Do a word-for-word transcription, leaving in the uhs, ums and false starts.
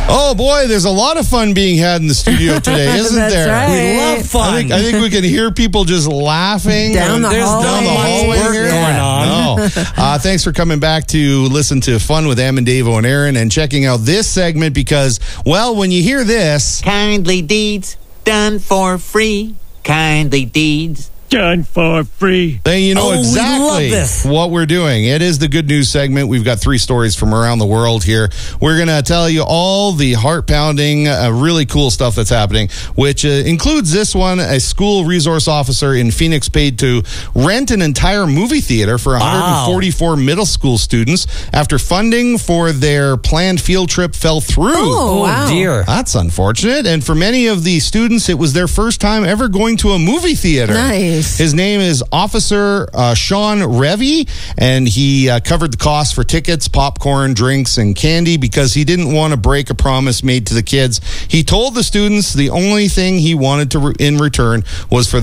Oh, boy, there's a lot of fun being had in the studio today, isn't That's there? right. We love fun. I think, I think we can hear people just laughing. Down the There's hallway. Down the no hallway work here. going on. No. Uh, thanks for coming back to listen to Fun with Em and Dave and Aaron and checking out this segment because, well, when you hear this... Kindly deeds done for free. Kindly deeds Done for free. Then you know Oh, we exactly love this. what we're doing. It is the good news segment. We've got three stories from around the world here. We're going to tell you all the heart-pounding, uh, really cool stuff that's happening, which uh, includes this one. A school resource officer in Phoenix paid to rent an entire movie theater for one hundred forty-four wow. middle school students after funding for their planned field trip fell through. Oh, wow. Oh, dear. That's unfortunate. And for many of the students, it was their first time ever going to a movie theater. Nice. His name is Officer uh, Sean Revy, and he uh, covered the cost for tickets, popcorn, drinks, and candy because he didn't want to break a promise made to the kids. He told the students the only thing he wanted to re- in return was for